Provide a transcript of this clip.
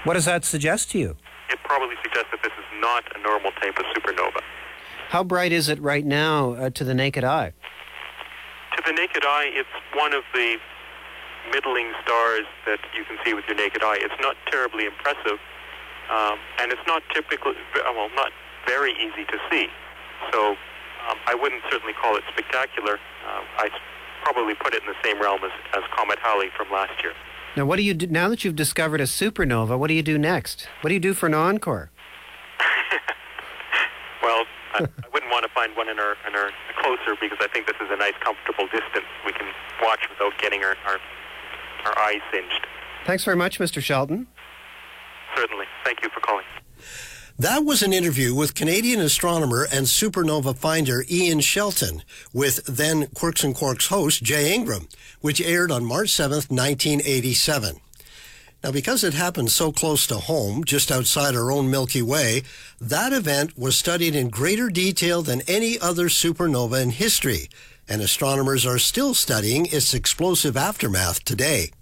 What does that suggest to you? It probably suggests that this is not a normal type of supernova. How bright is it right now to the naked eye? To the naked eye, it's one of the middling stars that you can see with your naked eye. It's not terribly impressive, and it's not not very easy to see. So I wouldn't certainly call it spectacular. I'd probably put it in the same realm as Comet Halley from last year. Now, what do you do now that you've discovered a supernova? What do you do next? What do you do for an encore? Well, I wouldn't want to find one in our closer, because I think this is a nice, comfortable distance we can watch without getting our eyes singed. Thanks very much, Mr. Shelton. Certainly. Thank you for calling. That was an interview with Canadian astronomer and supernova finder Ian Shelton with then Quirks and Quarks host Jay Ingram, which aired on March 7th, 1987. Now, because it happened so close to home, just outside our own Milky Way, that event was studied in greater detail than any other supernova in history, and astronomers are still studying its explosive aftermath today.